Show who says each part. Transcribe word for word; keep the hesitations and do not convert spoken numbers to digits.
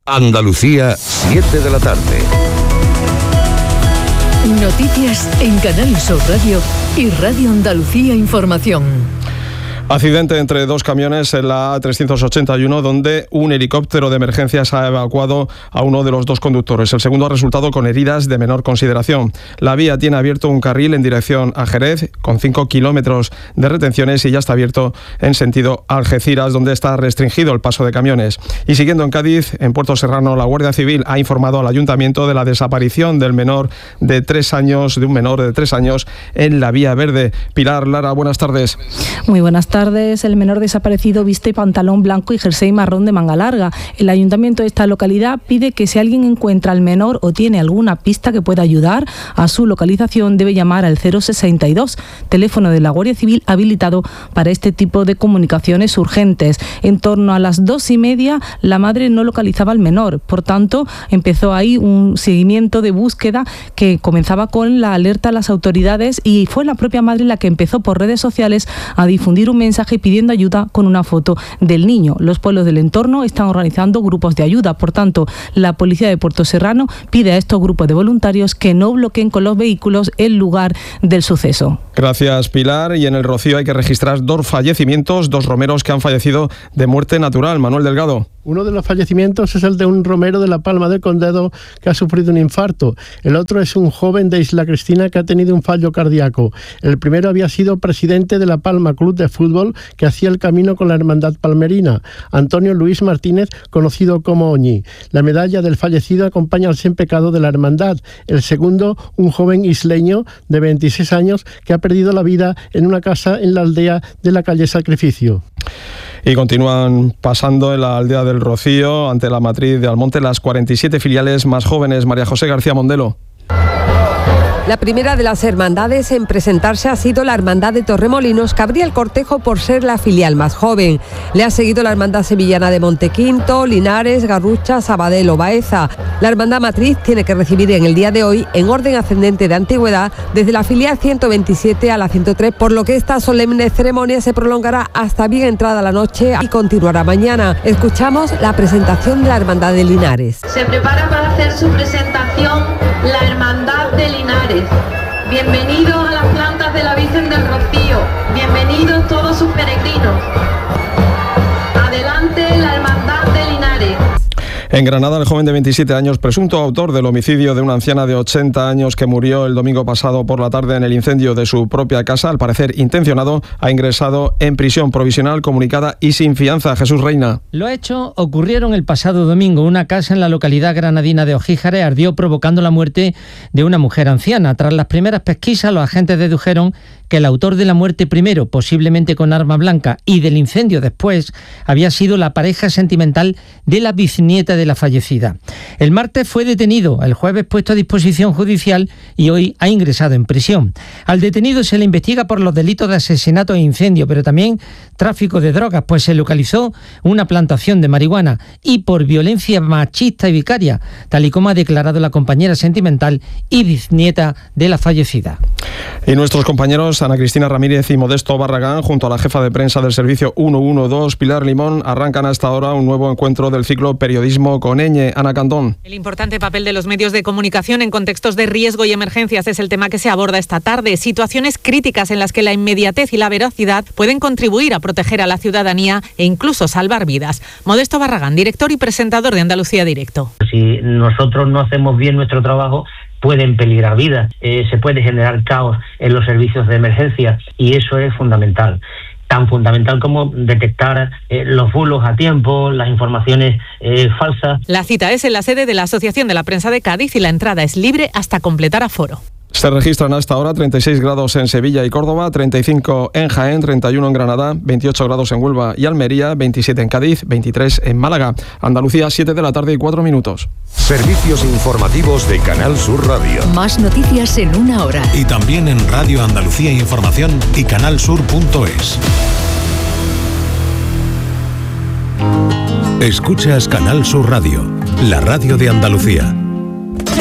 Speaker 1: Andalucía, siete de la tarde.
Speaker 2: Noticias en Canal Sur Radio y Radio Andalucía Información.
Speaker 3: Accidente entre dos camiones en la A trescientos ochenta y uno, donde un helicóptero de emergencias ha evacuado a uno de los dos conductores. El segundo ha resultado con heridas de menor consideración. La vía tiene abierto un carril en dirección a Jerez, con cinco kilómetros de retenciones, y ya está abierto en sentido Algeciras, donde está restringido el paso de camiones. Y siguiendo en Cádiz, en Puerto Serrano, la Guardia Civil ha informado al Ayuntamiento de la desaparición del menor de tres años, de un menor de tres años en la Vía Verde. Pilar Lara, buenas tardes.
Speaker 4: Muy buenas tardes. El menor desaparecido viste pantalón blanco y jersey marrón de manga larga. El ayuntamiento de esta localidad pide que si alguien encuentra al menor o tiene alguna pista que pueda ayudar a su localización, debe llamar al cero sesenta y dos, teléfono de la Guardia Civil habilitado para este tipo de comunicaciones urgentes. En torno a las dos y media, la madre no localizaba al menor. Por tanto, empezó ahí un seguimiento de búsqueda que comenzaba con la alerta a las autoridades, y fue la propia madre la que empezó por redes sociales a difundir un mensaje pidiendo ayuda con una foto del niño. Los pueblos del entorno están organizando grupos de ayuda. Por tanto, la policía de Puerto Serrano pide a estos grupos de voluntarios que no bloqueen con los vehículos el lugar del suceso.
Speaker 3: Gracias, Pilar. Y en el Rocío hay que registrar dos fallecimientos, dos romeros que han fallecido de muerte natural. Manuel Delgado.
Speaker 5: Uno de los fallecimientos es el de un romero de la Palma del Condado que ha sufrido un infarto. El otro es un joven de Isla Cristina que ha tenido un fallo cardíaco. El primero había sido presidente de la Palma Club de Fútbol, que hacía el camino con la Hermandad Palmerina, Antonio Luis Martínez, conocido como Oñi. La medalla del fallecido acompaña al sin pecado de la hermandad. El segundo, un joven isleño de veintiséis años que ha perdido la vida en una casa en la aldea de la calle Sacrificio.
Speaker 3: Y continúan pasando en la aldea del Rocío, ante la matriz de Almonte, las cuarenta y siete filiales más jóvenes. María José García Mondelo.
Speaker 6: La primera de las hermandades en presentarse ha sido la Hermandad de Torremolinos, que abría el cortejo por ser la filial más joven. Le ha seguido la Hermandad Sevillana de Montequinto, Linares, Garrucha, Sabadell o Baeza. La Hermandad Matriz tiene que recibir en el día de hoy, en orden ascendente de antigüedad, desde la filial ciento veintisiete a la ciento tres, por lo que esta solemne ceremonia se prolongará hasta bien entrada la noche y continuará mañana. Escuchamos la presentación de la Hermandad de Linares.
Speaker 7: Se prepara para hacer su presentación la Hermandad de Linares. Bienvenidos a las plantas de la Virgen del Rocío, bienvenidos todos sus peregrinos. Adelante la Hermandad de Linares.
Speaker 3: En Granada, el joven de veintisiete años, presunto autor del homicidio de una anciana de ochenta años que murió el domingo pasado por la tarde en el incendio de su propia casa, al parecer intencionado, ha ingresado en prisión provisional comunicada y sin fianza. Jesús Reina.
Speaker 8: Los hechos ocurrieron el pasado domingo. Una casa en la localidad granadina de Ojíjares ardió, provocando la muerte de una mujer anciana. Tras las primeras pesquisas, los agentes dedujeron que el autor de la muerte primero, posiblemente con arma blanca, y del incendio después, había sido la pareja sentimental de la bisnieta de la fallecida. El martes fue detenido, el jueves puesto a disposición judicial y hoy ha ingresado en prisión. Al detenido se le investiga por los delitos de asesinato e incendio, pero también tráfico de drogas, pues se localizó una plantación de marihuana, y por violencia machista y vicaria, tal y como ha declarado la compañera sentimental y bisnieta de la fallecida.
Speaker 3: Y nuestros compañeros Ana Cristina Ramírez y Modesto Barragán, junto a la jefa de prensa del servicio ciento doce, Pilar Limón, arrancan hasta ahora un nuevo encuentro del ciclo Periodismo con Eñe. Ana Cantón.
Speaker 9: El importante papel de los medios de comunicación en contextos de riesgo y emergencias es el tema que se aborda esta tarde. Situaciones críticas en las que la inmediatez y la veracidad pueden contribuir a proteger a la ciudadanía e incluso salvar vidas. Modesto Barragán, director y presentador de Andalucía Directo.
Speaker 10: Si nosotros no hacemos bien nuestro trabajo, pueden peligrar vidas, eh, se puede generar caos en los servicios de emergencia, y eso es fundamental. Tan fundamental como detectar eh, los bulos a tiempo, las informaciones eh, falsas.
Speaker 9: La cita es en la sede de la Asociación de la Prensa de Cádiz y la entrada es libre hasta completar aforo.
Speaker 3: Se registran hasta ahora treinta y seis grados en Sevilla y Córdoba, treinta y cinco en Jaén, treinta y uno en Granada, veintiocho grados en Huelva y Almería, veintisiete en Cádiz, veintitrés en Málaga. Andalucía, siete de la tarde y cuatro minutos.
Speaker 1: Servicios informativos de Canal Sur Radio.
Speaker 2: Más noticias en una hora.
Speaker 11: Y también en Radio Andalucía Información y canalsur punto es. Escuchas Canal Sur Radio, la radio de Andalucía.